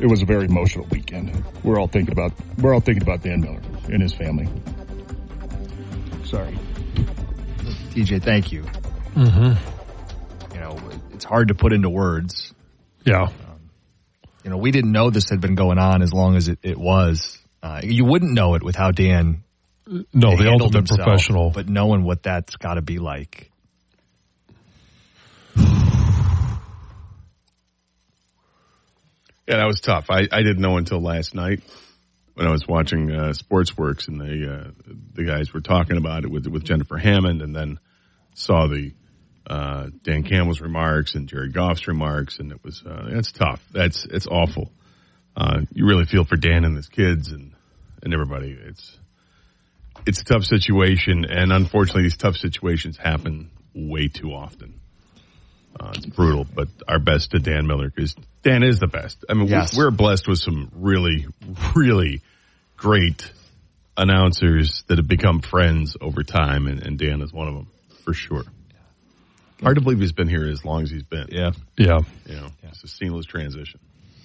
it was a very emotional weekend. We're all thinking about Dan Miller and his family. Sorry. TJ, thank you. Mm-hmm. You know, it's hard to put into words. Yeah. You know, we didn't know this had been going on as long as it was. You wouldn't know it with how Dan No, the ultimate himself, professional. But knowing what that's got to be like. Yeah, that was tough. I didn't know until last night when I was watching Sportsworks and the guys were talking about it with Jennifer Hammond, and then saw the Dan Campbell's remarks and Jared Goff's remarks, and it was it's tough. It's awful. You really feel for Dan and his kids and everybody. It's a tough situation, and unfortunately, these tough situations happen way too often. It's brutal, but our best to Dan Miller, because Dan is the best. I mean, yes. We're blessed with some really, really great announcers that have become friends over time, and Dan is one of them, for sure. Hard to believe he's been here as long as he's been. Yeah. You know, it's a seamless transition.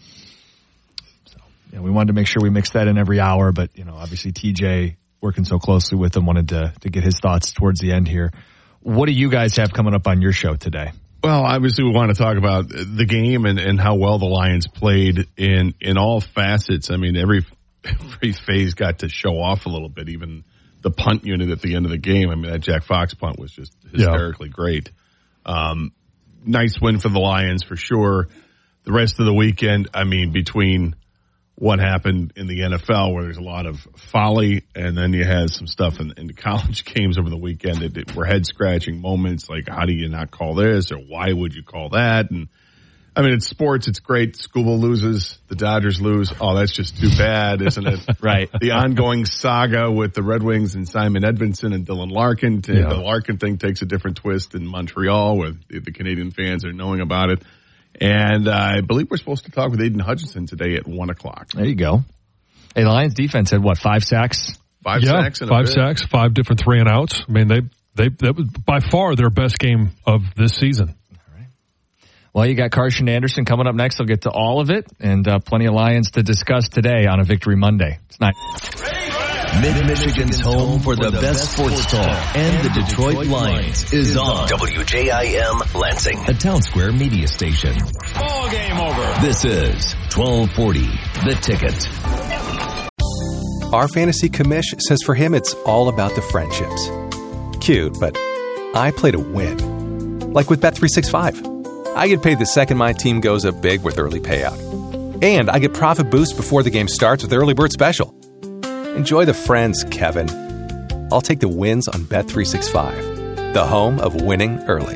So, yeah, we wanted to make sure we mixed that in every hour, but, you know, obviously TJ, working so closely with him, wanted to get his thoughts towards the end here. What do you guys have coming up on your show today? Well, obviously we want to talk about the game and how well the Lions played in all facets. I mean, every phase got to show off a little bit, even the punt unit at the end of the game. I mean, that Jack Fox punt was just hysterically great. Nice win for the Lions for sure. The rest of the weekend, I mean, between what happened in the NFL where there's a lot of folly, and then you had some stuff in the college games over the weekend that were head-scratching moments, like how do you not call this, or why would you call that? And I mean, it's sports, it's great. Scooble loses, the Dodgers lose. Oh, that's just too bad, isn't it? Right. The ongoing saga with the Red Wings and Simon Edvinsson and Dylan Larkin. The Larkin thing takes a different twist in Montreal, where the Canadian fans are knowing about it. And I believe we're supposed to talk with Aiden Hutchinson today at 1:00. There you go. Hey, the Lions defense had 5 sacks? 5 sacks and a 5 bit. sacks, 5 different 3 and outs. I mean, that was by far their best game of this season. All right. Well, you got Carson Anderson coming up next. I'll get to all of it, and plenty of Lions to discuss today on a Victory Monday. It's nice. Mid-Michigan's home for the best sports talk and the Detroit Lions is on WJIM Lansing, a Town Square media station. Ball game over. This is 1240 The Ticket. Our fantasy commish says for him it's all about the friendships. Cute, but I play to win. Like with Bet365. I get paid the second my team goes up big with early payout. And I get profit boost before the game starts with Early Bird Special. Enjoy the friends, Kevin. I'll take the wins on Bet365, the home of winning early.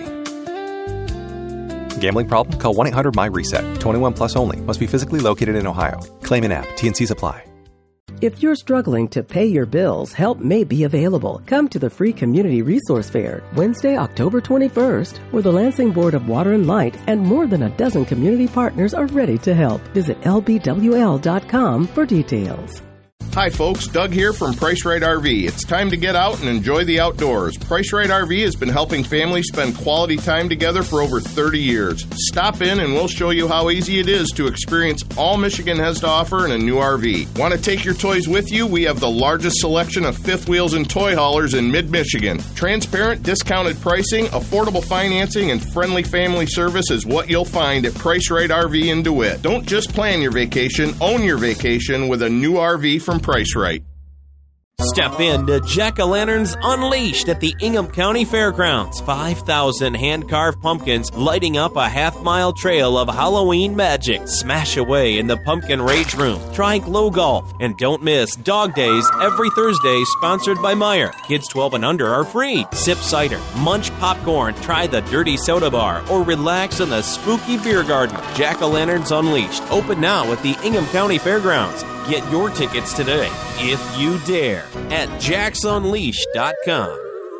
Gambling problem? Call 1-800-MY-RESET. 21 plus only. Must be physically located in Ohio. Claim in app. T&Cs apply. If you're struggling to pay your bills, help may be available. Come to the free Community Resource Fair, Wednesday, October 21st, where the Lansing Board of Water and Light and more than a dozen community partners are ready to help. Visit lbwl.com for details. Hi folks, Doug here from Price Right RV. It's time to get out and enjoy the outdoors. Price Right RV has been helping families spend quality time together for over 30 years. Stop in and we'll show you how easy it is to experience all Michigan has to offer in a new RV. Want to take your toys with you? We have the largest selection of fifth wheels and toy haulers in mid-Michigan. Transparent, discounted pricing, affordable financing, and friendly family service is what you'll find at Price Right RV in DeWitt. Don't just plan your vacation, own your vacation with a new RV from Price Right. Step in to Jack-O-Lanterns Unleashed at the Ingham County Fairgrounds. 5,000 hand-carved pumpkins lighting up a half-mile trail of Halloween magic. Smash away in the Pumpkin Rage Room. Try Glow Golf. And don't miss Dog Days every Thursday, sponsored by Meijer. Kids 12 and under are free. Sip cider, munch popcorn, try the Dirty Soda Bar, or relax in the spooky beer garden. Jack-O-Lanterns Unleashed. Open now at the Ingham County Fairgrounds. Get your tickets today, if you dare, at jacksunleash.com.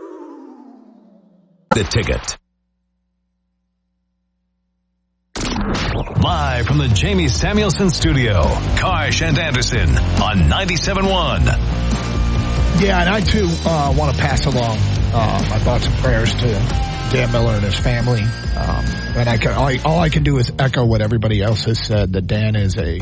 The Ticket. Live from the Jamie Samuelson Studio, Karsh and Anderson on 97.1. Yeah, and I too want to pass along my thoughts and prayers to Dan Miller and his family. And all I can do is echo what everybody else has said, that Dan is a